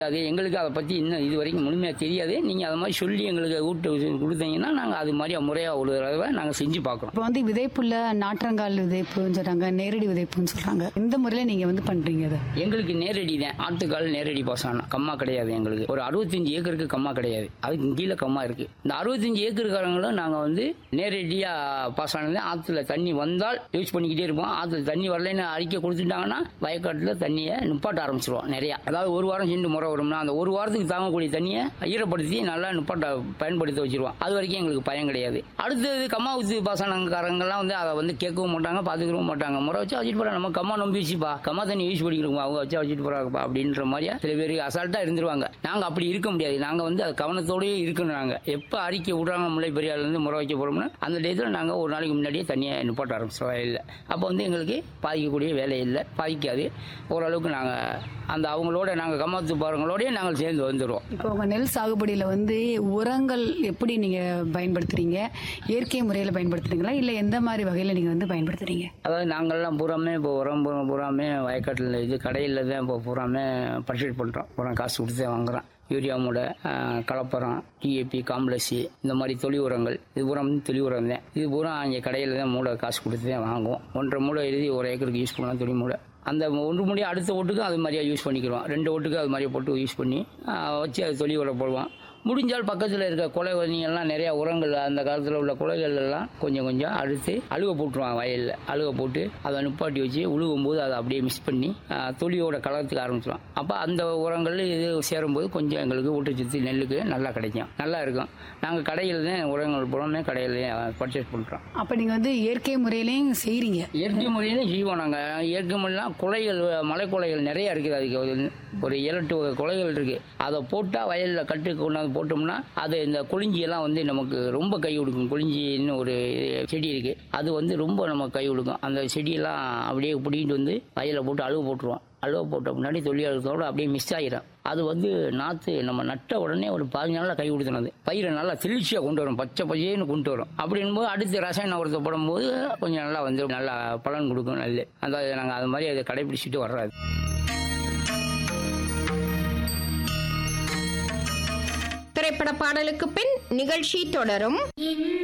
அது எங்களுக்கு அதை பற்றி இன்னும் இது வரைக்கும் முழுமையாக தெரியாது. நீங்கள் அது மாதிரி சொல்லி எங்களுக்கு ஊட்ட கொடுத்தீங்கன்னா நாங்கள் அது மாதிரி முறையாக ஒரு தடவை நாங்கள் செஞ்சு பார்க்குறோம். இப்போ வந்து விதைப்புள்ள நாற்றங்கால் விதைப்புன்னு சொல்றாங்க, நேரடி விதைப்புன்னு சொல்றாங்க. இந்த முறையில் நீங்க வந்து பண்றீங்க அதை? எங்களுக்கு நேரடி தான், ஆட்டுக்கால் நேரடி பாசனம். கம்மா கிடையாது எங்களுக்கு. ஒரு 65 ஏக்கருக்கு கம்மா கிடையாது, அதுக்கு கீழே கம்மா இருக்கு. இந்த 65 ஏக்கருக்காரங்களும் நாங்கள் வந்து நேரடியாக பாசனம் தான். ஆற்றுல தண்ணி வந்தால் யூஸ் பண்ணிக்கிட்டே இருப்போம். ஆற்றுல தண்ணி வரலைன்னு அறிக்கை கொடுத்துட்டாங்கன்னா வயக்காட்டில் தண்ணியை நிப்பாட்ட ஆரம்பிச்சிருவோம் நிறையா. அதாவது ஒரு வாரம் சென்று முறை வரும்னா அந்த ஒரு வாரத்துக்கு தாங்கக்கூடிய தண்ணியை ஈரப்படுத்தி நல்லா நிப்பாட்ட பயன்படுத்த வச்சிருவோம். அது வரைக்கும் எங்களுக்கு பயம் கிடையாது. அடுத்தது கம்மா ஊத்து பாசனக்காரங்கெல்லாம் வந்து அதை வந்து கேட்கவும் மாட்டாங்க, பார்த்துக்கவும் மாட்டாங்க. முறை வச்சு வச்சுட்டு போறாங்க. நம்ம கம்மா நம்பி வச்சுப்பா, கம்மா தண்ணி யூஸ் பண்ணிக்கிறோம், அவங்க வச்சுட்டு போறாங்கப்பா அப்படின்ற மாதிரியா சில பேர் அசால்ட்டா இருந்துருவாங்க. நாங்கள் அப்படி இருக்க முடியாது. நாங்கள் வந்து அது கவனத்தோடய இருக்கணும். நாங்கள் எப்போ அறிக்கை விடுறாங்க முல்லை பெரியாலேருந்து முறை வைக்க போறோம்னா அந்த டேத்தில் நாங்கள் ஒரு நாளைக்கு முன்னாடியே தண்ணியை நிப்பாட்ட ஆரம்பிச்சிடுவோம் வயலில். அப்போ வந்து எங்களுக்கு பாதிக்கக்கூடிய வேலை இல்லை, பாதிக்காது. ஓரளவுக்கு நாங்கள் அந்த அவங்களோட நாங்கள் கம்மாத்து பாருங்களோடய நாங்கள் சேர்ந்து வந்துடுவோம். இப்போ உங்க நெல் சாகுபடியில் வந்து உரங்கள் எப்படி நீங்க பயன்படுத்துறீங்க? இயற்கை முறையில் பயன்படுத்துறீங்களா இல்லை எந்த மாதிரி வகையில் நீங்க வந்து பயன்படுத்துறீங்க? அதாவது நாங்கள்லாம் பூராமே இப்போ உரம் பூராமே வயக்காட்டில் இது கடையில் தான் இப்போ பூராமே பர்ச்சேஸ் பண்ணுறோம். பூரா காசு கொடுத்து வாங்குறோம். யூரியா மூடை, கலப்பரம், டிஏபி, காம்ப்ளெக்ஸு, இந்த மாதிரி தொழி உரங்கள், இது பூரா தொழி உரம் தான். இது பூரா இங்கே கடையில் தான் மூடை காசு கொடுத்து தான் வாங்குவோம். 1.5 மூடை எழுதி ஒரு ஏக்கருக்கு யூஸ் பண்ணலாம் தொழி மூடை. அந்த 1 மூடை அடுத்த ஓட்டுக்கும் அது மாதிரியா யூஸ் பண்ணிக்கிறோம். 2 ஓட்டுக்கு அது மாதிரியே போட்டு யூஸ் பண்ணி வச்சு அது தொழி உரம் போடுவோம். முடிஞ்சால் பக்கத்தில் இருக்க கொலை எல்லாம் நிறையா உரங்கள் அந்த காலத்தில் உள்ள குலைகள் எல்லாம் கொஞ்சம் கொஞ்சம் அறுத்து அழுக போட்டுருவாங்க வயலில். அழுக போட்டு அதை நிப்பாட்டி வச்சு உழுகும் போது அதை அப்படியே மிக்ஸ் பண்ணி தொழியோட கலத்துக்கு ஆரம்பிச்சிடும். அப்போ அந்த உரங்கள் இது சேரும்போது கொஞ்சம் எங்களுக்கு ஊட்டச்சத்து நெல்லுக்கு நல்லா கிடைக்கும், நல்லா இருக்கும். நாங்கள் கடையில் தான் உரங்கள் புறமே கடையில் பர்ச்சேஸ் பண்ணுறோம். அப்போ நீங்கள் வந்து இயற்கை முறையிலையும் செய்கிறீங்க? இயற்கை முறையிலையும் செய்வோம். நாங்கள் இயற்கை முறையெல்லாம் குலைகள், மலை குலைகள் நிறையா இருக்குது. அதுக்கு ஒரு 7-8 வகை குலைகள் இருக்குது. அதை போட்டால் வயலில் கட்டு கொண்டாந்து போட்டோம்னா அது இந்த கொளிஞ்சியெல்லாம் வந்து நமக்கு ரொம்ப கை கொடுக்கும். கொளிஞ்சின்னு ஒரு செடி இருக்குது, அது வந்து ரொம்ப நமக்கு கை கொடுக்கும். அந்த செடியெல்லாம் அப்படியே பிடிக்கிட்டு வந்து வயலில் போட்டு அழுவ போட்டுருவோம். அழுவ போட்ட முன்னாடி தொழிலாளர்களோடு அப்படியே மிஸ் ஆகிடும். அது வந்து நாற்று நம்ம நட்ட உடனே ஒரு 15 நாளில் கை கொடுத்துனது பயிரை நல்லா தெளிச்சியாக கொண்டு வரும், பச்சை பச்சைன்னு கொண்டு வரும். அப்படின்போது அடுத்து ரசாயன உரத்தை போடும்போது கொஞ்சம் நல்லா வந்து நல்லா பலன் கொடுக்கும் நெல். அந்த நாங்கள் அது மாதிரி அதை கடைபிடிச்சிட்டு வர்றாது. திரைப்பட பாடலுக்கு பின் நிகழ்ச்சி தொடரும்.